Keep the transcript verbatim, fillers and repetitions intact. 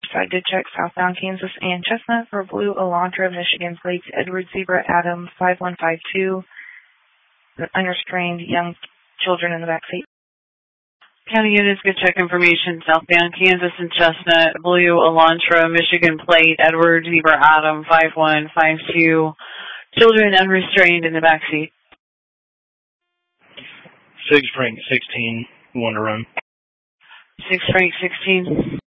Side good check, southbound Kansas and Chestnut for blue Elantra, Michigan plates, Edward Zebra Adam five one five two. Unrestrained young children in the back seat. County units, good check information, southbound Kansas and Chestnut, blue Elantra, Michigan plate, Edward Zebra Adam five one five two. Children unrestrained in the back seat. Six Frank sixteen, one to run. Six Frank sixteen.